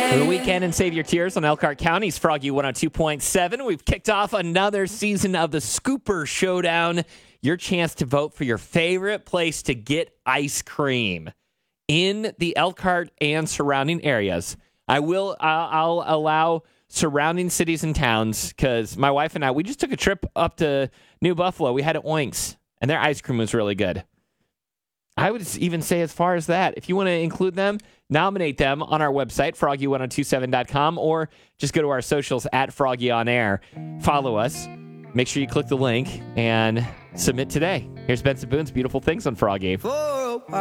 For the weekend and save your tears on Elkhart County's Froggy 102.7. We've kicked off another season of the Scooper Showdown. Your chance to vote for your favorite place to get ice cream in the Elkhart and surrounding areas. I'll allow surrounding cities and towns because my wife and I, we just took a trip up to New Buffalo. We had at Oinks, and their ice cream was really good. I would even say as far as that, if you want to include them, nominate them on our website, froggy1027.com, or just go to our socials at Froggy On Air. Follow us. Make sure you click the link and submit today. Here's Benson Boone's Beautiful Things on Froggy.